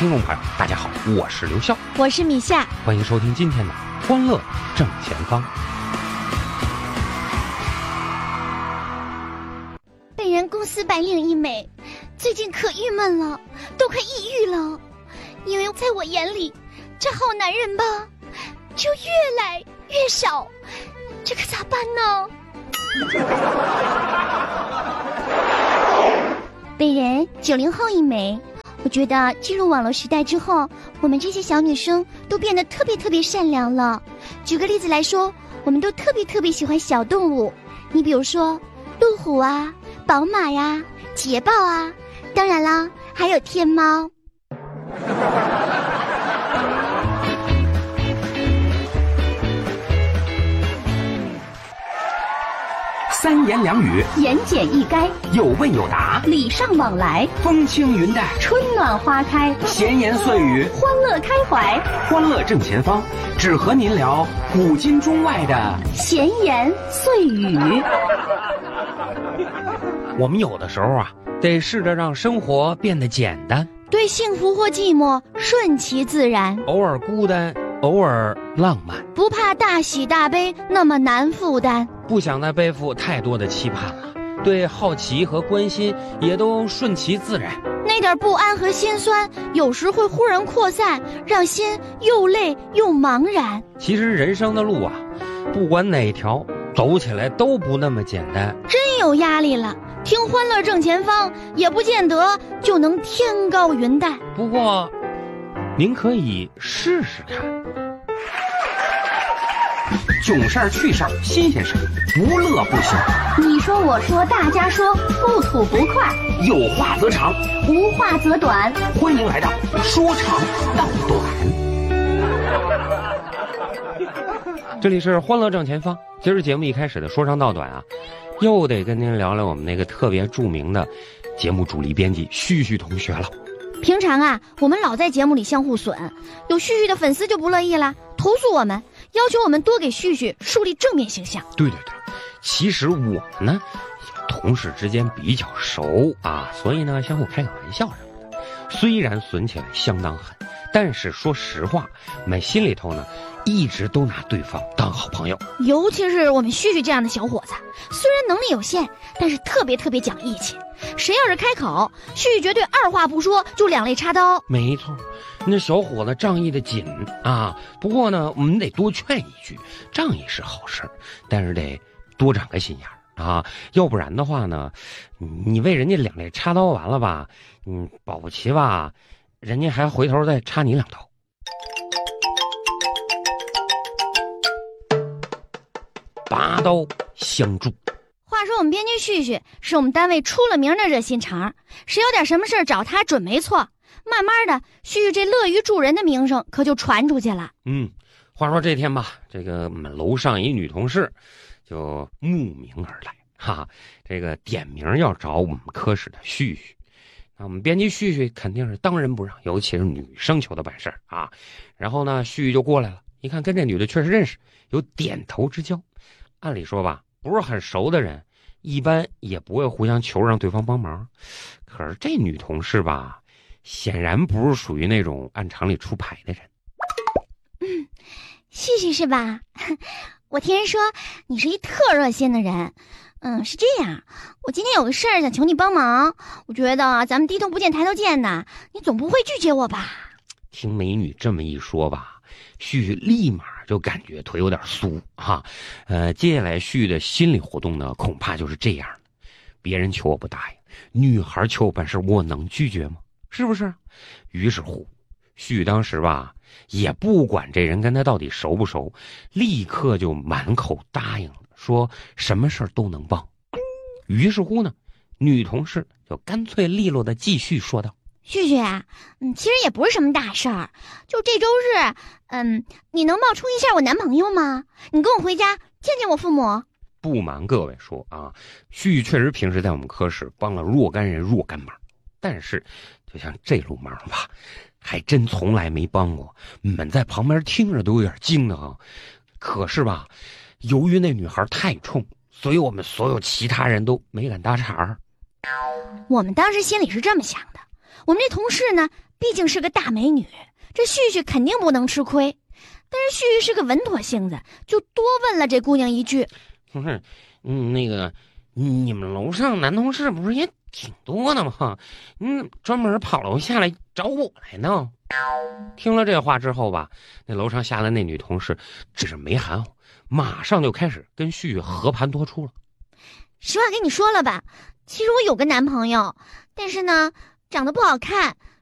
听众朋友，大家好，我是刘笑， 我是米夏， 欢迎收听今天的欢乐正前方。 本人公司白领一枚，最近可郁闷了，都快抑郁了。因为在我眼里，这好男人吧，就越来越少，这可咋办呢？本人90后一枚，我觉得进入网络时代之后，我们这些小女生都变得特别善良了。举个例子来说，我们都特别喜欢小动物，你比如说路虎啊、宝马呀、捷豹啊，当然啦，还有天猫。 三言两语， 言简意赅， 有问有答， 礼尚往来， 风轻云淡， 春暖花开， 闲言碎语， 欢乐开怀， 欢乐正前方，只和您聊古今中外的闲言碎语。 我们有的时候啊，得试着让生活变得简单， 对幸福或寂寞顺其自然， 偶尔孤单，偶尔浪漫， 不怕大喜大悲那么难负担， 不想再背负太多的期盼了，对好奇和关心也都顺其自然。 那点不安和心酸有时会忽然扩散，让心又累又茫然。 其实人生的路啊，不管哪条走起来都不那么简单， 真有压力了，听欢乐正前方也不见得就能天高云淡。 不过您可以试试看。囧事儿、趣事儿、新鲜事儿，不乐不休。 你说我说大家说，不吐不快， 有话则长， 无话则短。 欢迎来到说长道短。这里是欢乐正前方。今儿节目一开始的说长道短啊，又得跟您聊聊我们那个特别著名的节目主力编辑旭旭同学了。 平常啊，我们老在节目里相互损，有旭旭的粉丝就不乐意了，投诉我们，要求我们多给旭旭树立正面形象。 对，其实我们呢，同事之间比较熟啊，所以呢，相互开个玩笑什么的。虽然损起来相当狠，但是说实话，我们心里头呢，一直都拿对方当好朋友。 尤其是我们旭旭这样的小伙子，虽然能力有限，但是特别讲义气。谁要是开口，旭旭绝对二话不说就两肋插刀。 没错，那小伙子仗义的紧啊。不过呢，我们得多劝一句，仗义是好事，但是得多长个心眼啊，要不然的话呢，你为人家两肋插刀完了吧，保不齐吧，人家还回头再插你两刀。拔刀相助。 话说我们编辑旭旭是我们单位出了名的热心肠，谁有点什么事找他准没错。慢慢的，旭旭这乐于助人的名声可就传出去了。 话说这天吧，这个我们楼上一女同事就慕名而来哈，这个点名要找我们科室的旭旭。那我们编辑旭旭肯定是当仁不让，尤其是女生求的办事啊。然后呢，旭旭就过来了，一看跟这女的确实认识，有点头之交。按理说吧，不是很熟的人，一般也不会互相求让对方帮忙。可是这女同事吧，显然不是属于那种按常理出牌的人。 旭旭是吧？我听人说你是一特热心的人。是这样，我今天有个事儿想求你帮忙，我觉得咱们低头不见抬头见的，你总不会拒绝我吧？ 听美女这么一说吧，旭旭立马就感觉腿有点酥哈。接下来旭的心理活动呢，恐怕就是这样的：别人求我不答应，女孩求我办事，我能拒绝吗？是不是？于是乎，旭当时吧，也不管这人跟他到底熟不熟，立刻就满口答应了，说什么事儿都能帮。于是乎呢，女同事就干脆利落的继续说道： 旭旭啊，其实也不是什么大事儿，就这周日，你能冒充一下我男朋友吗？你跟我回家见见我父母。 不瞒各位说啊，旭确实平时在我们科室帮了若干人若干忙，但是就像这路忙吧，还真从来没帮过。我们在旁边听着都有点惊的啊。可是吧，由于那女孩太冲，所以我们所有其他人都没敢搭茬儿。 我们当时心里是这么想的，我们这同事呢， 毕竟是个大美女，这旭旭肯定不能吃亏。但是旭旭是个稳妥性子，就多问了这姑娘一句：“ 不是，那个，你们楼上男同事不是也挺多的吗？专门跑楼下来找我来呢？”听了这话之后吧，那楼上下来那女同事只是没含糊，马上就开始跟旭旭和盘托出了。 实话跟你说了吧，其实我有个男朋友，但是呢，长得不好看，